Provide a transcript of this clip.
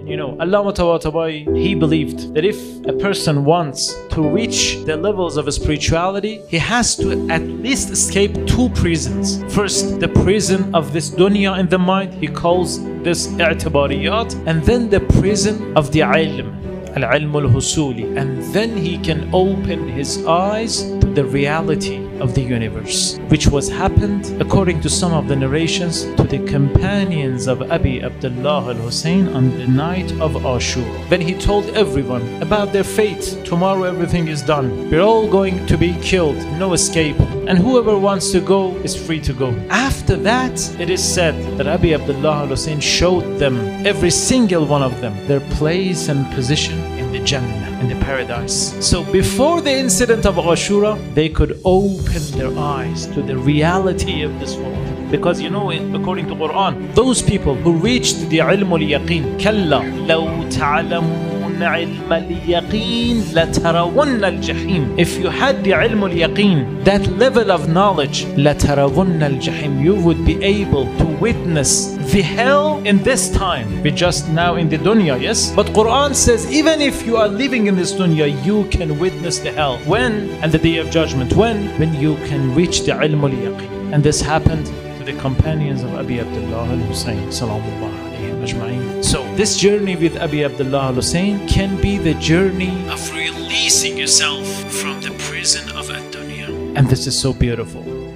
You know, Allama Tabatabai, he believed that if a person wants to reach the levels of spirituality, he has to at least escape two prisons. First, the prison of this dunya in the mind, he calls this i'tibariyat, and then the prison of the ilm, al-ilm al-husuli, and then he can open his eyes to the reality of the universe, which was happened, according to some of the narrations, to the companions of Abi Abdullah al-Hussein on the night of Ashura. Then he told everyone about their fate. Tomorrow everything is done. We're all going to be killed, no escape, and whoever wants to go is free to go. After that, it is said that Abi Abdullah al-Hussein showed them, every single one of them, their place and position in the Jannah, in the paradise. So before the incident of Ashura, they could open their eyes to the reality of this world. Because you know, according to Quran, those people who reached the ilm al-yaqeen, كَلَّا لَوْ تَعْلَمُونَ عِلْمَ الْيَقِينِ لَتَرَوُنَّ الْجَحِيمِ. If you had the ilm al-yaqeen, that level of knowledge, لَتَرَوُنَّ الْجَحِيمِ, you would be able to witness the hell in this time. We're just now in the dunya, yes? But Quran says, even if you are living in this dunya, you can witness the hell. When? And the day of judgment. When? When you can reach the ilm al-yaqeen. And this happened to the companions of Abi Abdullah al-Hussein, sallallahu alayhi ajma'in. So this journey with Abi Abdullah al-Hussein can be the journey of releasing yourself from the prison of ad-dunya. And this is so beautiful.